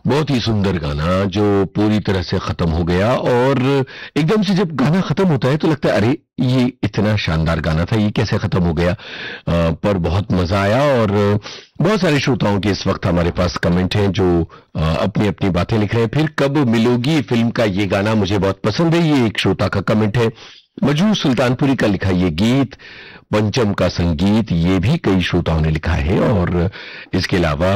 बहुत ही सुंदर गाना जो पूरी तरह से खत्म हो गया और एकदम से जब गाना खत्म होता है तो लगता है अरे ये इतना शानदार गाना था, ये कैसे खत्म हो गया। पर बहुत मजा आया और बहुत सारे श्रोताओं के इस वक्त हमारे पास कमेंट हैं जो अपनी अपनी बातें लिख रहे हैं। फिर कब मिलोगी फिल्म का ये गाना मुझे बहुत पसंद है, ये एक श्रोता का कमेंट है। मजरू सुल्तानपुरी का लिखा ये गीत, पंचम का संगीत, ये भी कई श्रोताओं ने लिखा है। और इसके अलावा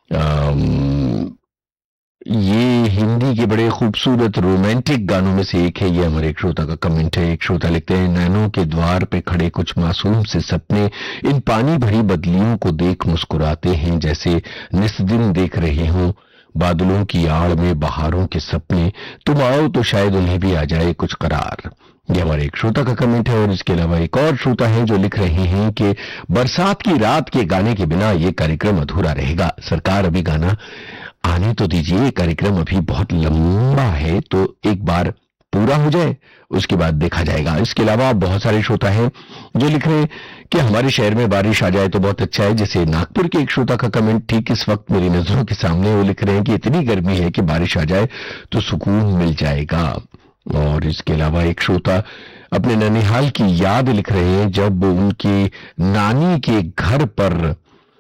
ये हिंदी के बड़े खूबसूरत रोमांटिक गानों में से एक है, ये हमारे एक श्रोता का कमेंट है। एक श्रोता लिखते हैं, नैनों के द्वार पे खड़े कुछ मासूम से सपने इन पानी भरी बदलियों को देख मुस्कुराते हैं, जैसे निस्दिन देख रहे हों बादलों की आड़ में बहारों के सपने, तुम आओ तो शायद उन्हें भी आ जाए कुछ करार। ये हमारे एक श्रोता का कमेंट है। और इसके अलावा एक और श्रोता है जो लिख रहे हैं कि बरसात की रात के गाने के बिना ये कार्यक्रम अधूरा रहेगा, सरकार अभी गाना आने तो दीजिए, कार्यक्रम अभी बहुत लंबा है तो एक बार पूरा हो जाए उसके बाद देखा जाएगा। इसके अलावा बहुत सारे श्रोता हैं जो लिख रहे हैं कि हमारे शहर में बारिश आ जाए तो बहुत अच्छा है। जैसे नागपुर के एक श्रोता का कमेंट ठीक इस वक्त मेरी नजरों के सामने, वो लिख रहे हैं कि इतनी गर्मी है कि बारिश आ जाए तो सुकून मिल जाएगा। और इसके अलावा एक श्रोता अपने ननिहाल की याद लिख रहे हैं जब उनकी नानी के घर पर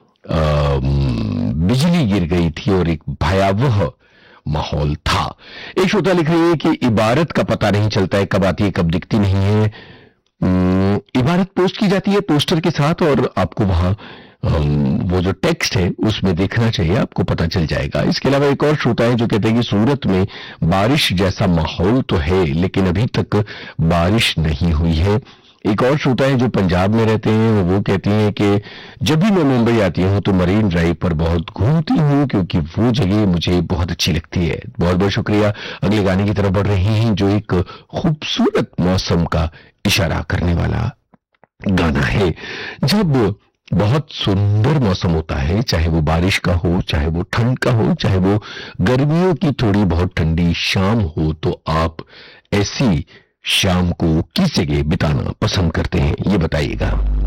बिजली गिर गई थी और एक भयावह माहौल था। एक श्रोता लिख रही है कि इबारत का पता नहीं चलता है, कब आती है कब दिखती नहीं है। इबारत पोस्ट की जाती है पोस्टर के साथ और आपको वहां वो जो टेक्स्ट है उसमें देखना चाहिए, आपको पता चल जाएगा। इसके अलावा एक और श्रोता है जो कहते हैं कि सूरत में बारिश जैसा माहौल तो है लेकिन अभी तक बारिश नहीं हुई है। एक और श्रोता है जो पंजाब में रहते हैं, वो कहती हैं कि जब भी मैं मुंबई आती हूँ तो मरीन ड्राइव पर बहुत घूमती हूँ क्योंकि वो जगह मुझे बहुत अच्छी लगती है। बहुत बहुत शुक्रिया। अगले गाने की तरफ बढ़ रहे हैं जो एक खूबसूरत मौसम का इशारा करने वाला गाना है। जब बहुत सुंदर मौसम होता है, चाहे वो बारिश का हो, चाहे वो ठंड का हो, चाहे वो गर्मियों की थोड़ी बहुत ठंडी शाम हो, तो आप ऐसी शाम को किस जगह बिताना पसंद करते हैं ये बताइएगा।